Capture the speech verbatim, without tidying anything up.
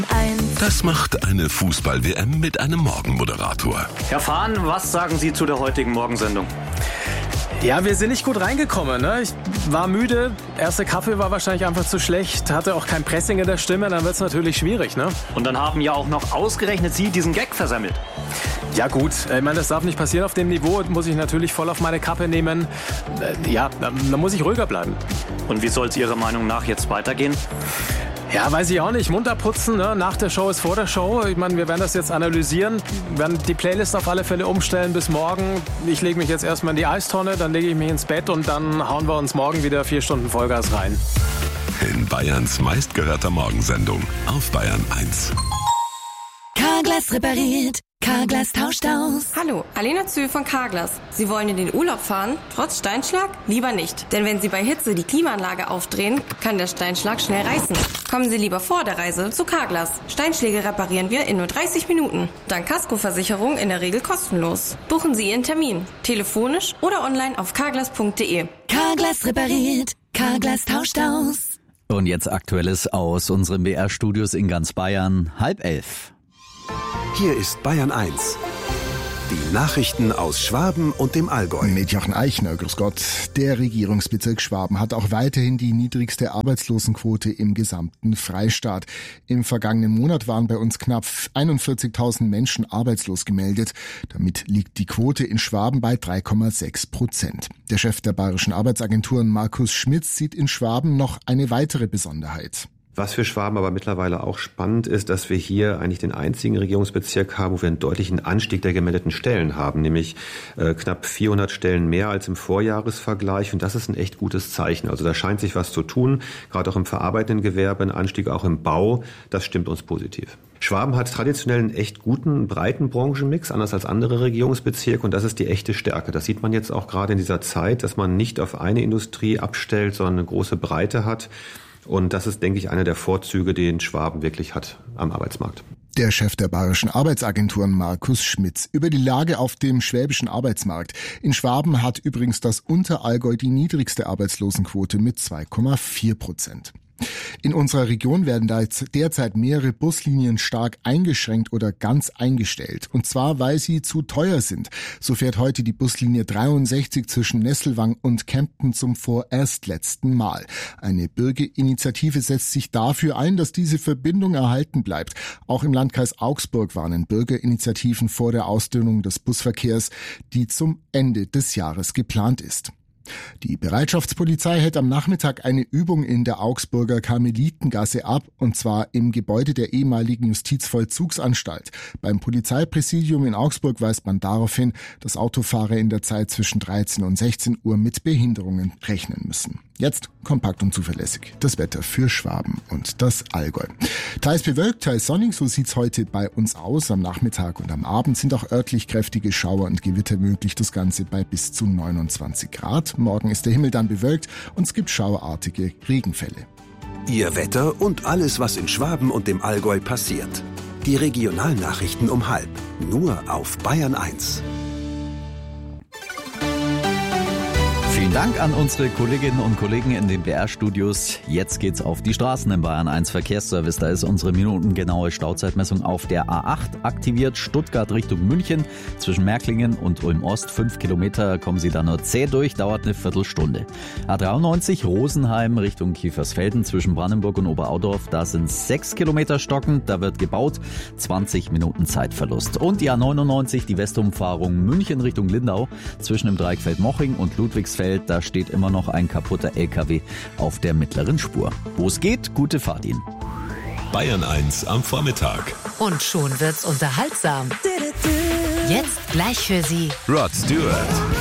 Das macht eine Fußball-W M mit einem Morgenmoderator. Herr Fahn, was sagen Sie zu der heutigen Morgensendung? Ja, wir sind nicht gut reingekommen. Ne? Ich war müde, erster Kaffee war wahrscheinlich einfach zu schlecht, hatte auch kein Pressing in der Stimme, dann wird es natürlich schwierig. Ne? Und dann haben ja auch noch ausgerechnet Sie diesen Gag versemmelt. Ja gut, ich meine, das darf nicht passieren auf dem Niveau, muss ich natürlich voll auf meine Kappe nehmen. Ja, da muss ich ruhiger bleiben. Und wie soll es Ihrer Meinung nach jetzt weitergehen? Ja, weiß ich auch nicht. Munter putzen, ne? Nach der Show ist vor der Show. Ich meine, wir werden das jetzt analysieren, werden die Playlist auf alle Fälle umstellen bis morgen. Ich lege mich jetzt erstmal in die Eistonne, dann lege ich mich ins Bett und dann hauen wir uns morgen wieder vier Stunden Vollgas rein. In Bayerns meistgehörter Morgensendung auf Bayern eins. Carglass repariert. Carglass tauscht aus. Hallo, Alena Zühl von Carglass. Sie wollen in den Urlaub fahren, trotz Steinschlag? Lieber nicht. Denn wenn Sie bei Hitze die Klimaanlage aufdrehen, kann der Steinschlag schnell reißen. Kommen Sie lieber vor der Reise zu Carglass. Steinschläge reparieren wir in nur dreißig Minuten. Dank Kaskoversicherung in der Regel kostenlos. Buchen Sie Ihren Termin. Telefonisch oder online auf carglass punkt de. Carglass repariert. Carglass tauscht aus. Und jetzt Aktuelles aus unseren B R-Studios in ganz Bayern. Halb elf. Hier ist Bayern eins. Die Nachrichten aus Schwaben und dem Allgäu. Mit Jochen Eichner, grüß Gott. Der Regierungsbezirk Schwaben hat auch weiterhin die niedrigste Arbeitslosenquote im gesamten Freistaat. Im vergangenen Monat waren bei uns knapp einundvierzigtausend Menschen arbeitslos gemeldet. Damit liegt die Quote in Schwaben bei drei Komma sechs Prozent. Der Chef der bayerischen Arbeitsagenturen, Markus Schmitz, sieht in Schwaben noch eine weitere Besonderheit. Was für Schwaben aber mittlerweile auch spannend ist, dass wir hier eigentlich den einzigen Regierungsbezirk haben, wo wir einen deutlichen Anstieg der gemeldeten Stellen haben, nämlich äh, knapp vierhundert Stellen mehr als im Vorjahresvergleich. Und das ist ein echt gutes Zeichen. Also da scheint sich was zu tun, gerade auch im verarbeitenden Gewerbe, ein Anstieg auch im Bau. Das stimmt uns positiv. Schwaben hat traditionell einen echt guten, breiten Branchenmix, anders als andere Regierungsbezirke. Und das ist die echte Stärke. Das sieht man jetzt auch gerade in dieser Zeit, dass man nicht auf eine Industrie abstellt, sondern eine große Breite hat. Und das ist, denke ich, einer der Vorzüge, den Schwaben wirklich hat am Arbeitsmarkt. Der Chef der bayerischen Arbeitsagenturen, Markus Schmitz, über die Lage auf dem schwäbischen Arbeitsmarkt. In Schwaben hat übrigens das Unterallgäu die niedrigste Arbeitslosenquote mit zwei Komma vier Prozent. In unserer Region werden derzeit mehrere Buslinien stark eingeschränkt oder ganz eingestellt. Und zwar, weil sie zu teuer sind. So fährt heute die Buslinie dreiundsechzig zwischen Nesselwang und Kempten zum vorerst letzten Mal. Eine Bürgerinitiative setzt sich dafür ein, dass diese Verbindung erhalten bleibt. Auch im Landkreis Augsburg warnen Bürgerinitiativen vor der Ausdünnung des Busverkehrs, die zum Ende des Jahres geplant ist. Die Bereitschaftspolizei hält am Nachmittag eine Übung in der Augsburger Karmelitengasse ab, und zwar im Gebäude der ehemaligen Justizvollzugsanstalt. Beim Polizeipräsidium in Augsburg weist man darauf hin, dass Autofahrer in der Zeit zwischen dreizehn und sechzehn Uhr mit Behinderungen rechnen müssen. Jetzt kompakt und zuverlässig das Wetter für Schwaben und das Allgäu. Teils bewölkt, teils sonnig, so sieht's heute bei uns aus. Am Nachmittag und am Abend sind auch örtlich kräftige Schauer und Gewitter möglich. Das Ganze bei bis zu neunundzwanzig Grad. Morgen ist der Himmel dann bewölkt und es gibt schauerartige Regenfälle. Ihr Wetter und alles, was in Schwaben und dem Allgäu passiert. Die Regionalnachrichten um halb. Nur auf Bayern eins. Vielen Dank an unsere Kolleginnen und Kollegen in den B R-Studios. Jetzt geht's auf die Straßen im Bayern eins Verkehrsservice. Da ist unsere minutengenaue Stauzeitmessung auf der A acht aktiviert. Stuttgart Richtung München. Zwischen Märklingen und Ulm-Ost fünf Kilometer kommen Sie da nur zäh durch, dauert eine Viertelstunde. A dreiundneunzig Rosenheim Richtung Kiefersfelden zwischen Brandenburg und Oberaudorf. Da sind sechs Kilometer stockend, da wird gebaut. zwanzig Minuten Zeitverlust. Und die A neunundneunzig, die Westumfahrung München Richtung Lindau zwischen dem Dreieck Feldmoching und Ludwigsfeld. Da steht immer noch ein kaputter L K W auf der mittleren Spur. Wo es geht, gute Fahrt Ihnen. Bayern eins am Vormittag. Und schon wird's unterhaltsam. Jetzt gleich für Sie Rod Stewart.